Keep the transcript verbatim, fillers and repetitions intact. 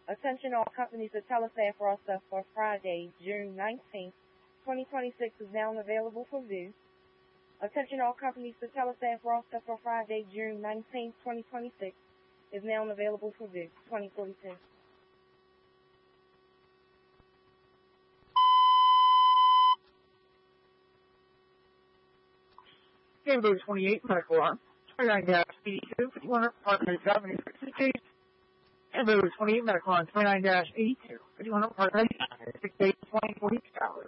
Attention all companies, the telestaff roster for Friday, June nineteenth, twenty twenty-six is now available for view. Attention all companies, the telestaff roster for Friday, June nineteenth, twenty twenty-six is now available for view. twenty forty-two. Gambo twenty-eight, medical arm, twenty-nine dash eighty-two, fifty-one Apartment Avenue, six eight. Gambo twenty-eight, medical arm, twenty-nine dash eighty-two, fifty-one Apartment Avenue, six eight, twenty forty-two.